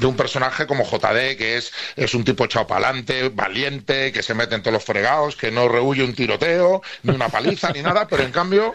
de un personaje como JD, que es un tipo echado para adelante, valiente, que se mete en todos los fregados, que no rehuye un tiroteo, ni una paliza, ni nada, pero en cambio,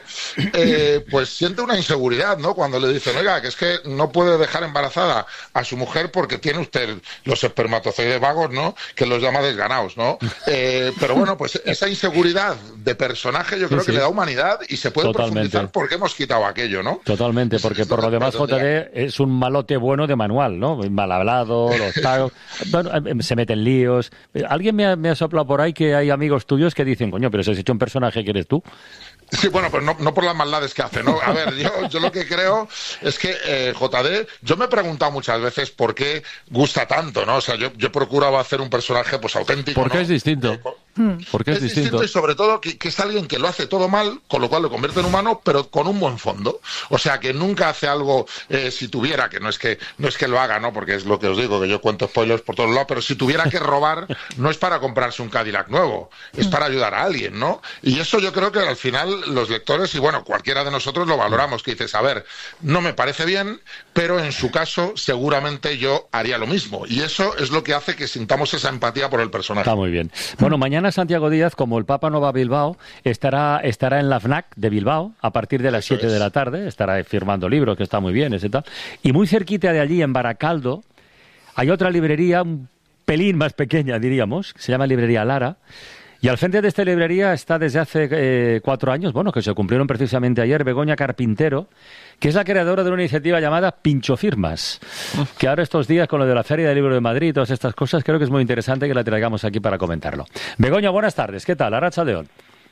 pues siente una inseguridad, ¿no? Cuando le dicen, oiga, que es que no puede dejar embarazada a su mujer porque tiene usted los espermatozoides vagos, ¿no? Que los llama desganados, ¿no? Pero bueno, pues esa inseguridad de personaje yo creo que le da humanidad y se puede profundizar porque hemos quitado aquello, ¿no? Totalmente, porque por lo demás JD es un malote bueno de manual, ¿no? Mal hablado, los tagos, bueno, se mete en líos. Alguien me ha soplado por ahí que hay amigos tuyos que dicen, coño, pero si has hecho un personaje que eres tú. Sí, bueno, pero no por las maldades que hace, ¿no? A ver, yo lo que creo es que JD, yo me he preguntado muchas veces por qué gusta tanto, ¿no? O sea, yo procuraba hacer un personaje pues auténtico, ¿Por qué, ¿no? Es distinto? Porque es distinto y sobre todo que es alguien que lo hace todo mal, con lo cual lo convierte en humano, pero con un buen fondo. O sea, que nunca hace algo, si tuviera, que no es que lo haga, ¿no? Porque es lo que os digo, que yo cuento spoilers por todos lados, pero si tuviera que robar, no es para comprarse un Cadillac nuevo, es para ayudar a alguien, ¿no? Y eso yo creo que al final los lectores, y bueno, cualquiera de nosotros lo valoramos, que dices, a ver, no me parece bien, pero en su caso seguramente yo haría lo mismo. Y eso es lo que hace que sintamos esa empatía por el personaje. Está muy bien. Bueno, mañana Santiago Díaz, como el Papa no va a Bilbao, estará en la FNAC de Bilbao a partir de las 7 de la tarde, estará firmando libros, que está muy bien, ese tal. Y muy cerquita de allí, en Baracaldo, hay otra librería, un pelín más pequeña, diríamos, que se llama Librería Lara. Y al frente de esta librería está desde hace 4 años, bueno, que se cumplieron precisamente ayer, Begoña Carpintero, que es la creadora de una iniciativa llamada Pincho Firmas, que ahora estos días con lo de la Feria del Libro de Madrid y todas estas cosas, creo que es muy interesante que la traigamos aquí para comentarlo. Begoña, buenas tardes, ¿qué tal? Arratsaldeon.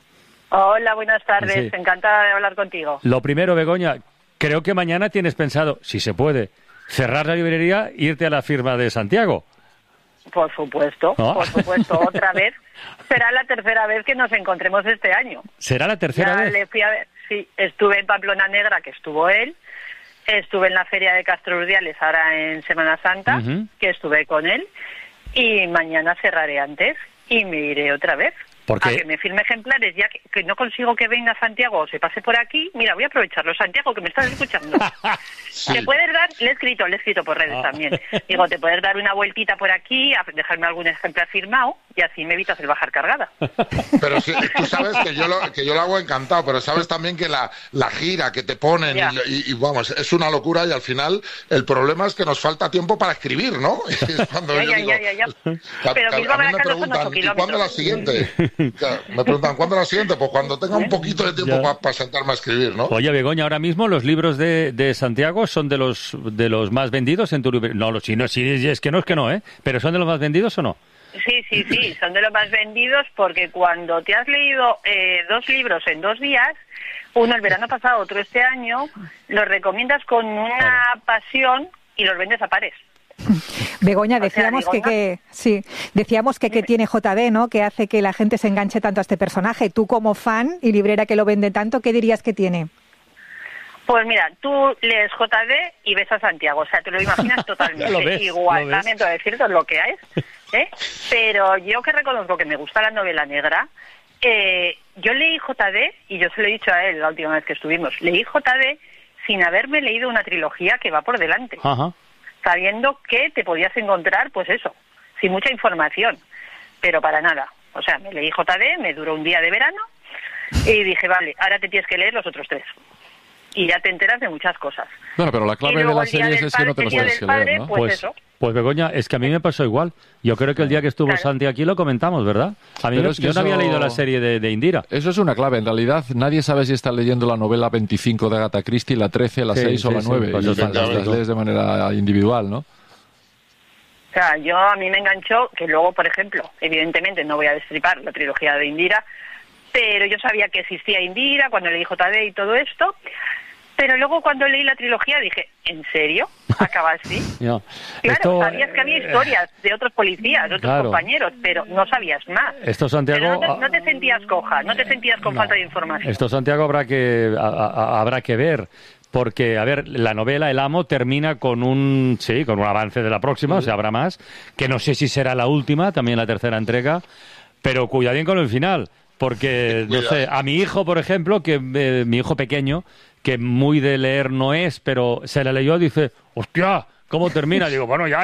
Hola, buenas tardes, sí. Encantada de hablar contigo. Lo primero, Begoña, creo que mañana tienes pensado, si se puede, cerrar la librería e irte a la firma de Santiago. Por supuesto, otra vez. Será la tercera vez que nos encontremos este año. ¿Será la tercera vez? Le fui a ver, sí, estuve en Pamplona Negra, que estuvo él, estuve en la Feria de Castro Urdiales, ahora en Semana Santa, que estuve con él, y mañana cerraré antes y me iré otra vez. A que me firme ejemplares, ya que no consigo que venga Santiago o se pase por aquí. Mira, voy a aprovecharlo. Santiago, que me estás escuchando. Sí. ¿Te puedes dar? Le he escrito por redes también. Digo, ¿te puedes dar una vueltita por aquí, a dejarme algún ejemplar firmado? Y así me evitas el bajar cargada. Pero sí, tú sabes que yo lo hago encantado, pero sabes también que la gira que te ponen y vamos, es una locura y al final el problema es que nos falta tiempo para escribir, ¿no? Es cuando ya. Pero a mí me preguntan, ¿y cuándo la siguiente? Me preguntan, ¿cuándo la siguiente? Pues cuando tenga un poquito de tiempo para sentarme a escribir, ¿no? Oye, Begoña, ahora mismo los libros de Santiago son de los más vendidos en tu librería. No, si es que no, ¿eh? ¿Pero son de los más vendidos o no? Sí, son de los más vendidos porque cuando te has leído 2 libros en 2 días, uno el verano pasado, otro este año, los recomiendas con una pasión y los vendes a pares. Begoña, decíamos que tiene JD, ¿no? Que hace que la gente se enganche tanto a este personaje. Tú como fan y librera que lo vende tanto, ¿qué dirías que tiene? Pues mira, tú lees JD y ves a Santiago, o sea, te lo imaginas totalmente igual. Lamento decirte lo que es, pero yo que reconozco que me gusta la novela negra, yo leí JD, y yo se lo he dicho a él la última vez que estuvimos, leí JD sin haberme leído una trilogía que va por delante. Ajá. Sabiendo que te podías encontrar, pues eso, sin mucha información, pero para nada. O sea, me leí JD, me duró un día de verano, y dije, vale, ahora te tienes que leer los otros 3. Y ya te enteras de muchas cosas. Bueno, pero la clave de la serie es que no te los tienes que leer, ¿no? Pues Begoña, es que a mí me pasó igual. Yo creo que el día que estuvo Santi aquí lo comentamos, ¿verdad? A mí yo no había leído la serie de Indira. Eso es una clave. En realidad, nadie sabe si está leyendo la novela 25 de Agatha Christie, la 13, la 6 o la 9. Pues las lees de manera individual, ¿no? O sea, a mí me enganchó que luego, por ejemplo, evidentemente no voy a destripar la trilogía de Indira, pero yo sabía que existía Indira cuando leí JD y todo esto. Pero luego cuando leí la trilogía dije, ¿en serio? ¿Acaba así? No. Claro, sabías que había historias de otros policías, de otros compañeros, pero no sabías más. Esto, Santiago, no te sentías coja, no te sentías con falta de información. Esto, Santiago, habrá que ver. Porque, a ver, la novela El Amo termina con un avance de la próxima, o sea, habrá más, que no sé si será la última, también la tercera entrega, pero cuidadín con el final, porque, no sé, a mi hijo, por ejemplo, mi hijo pequeño, que muy de leer no es, pero se la leyó, dice, hostia, ¿cómo termina? Digo, bueno, ya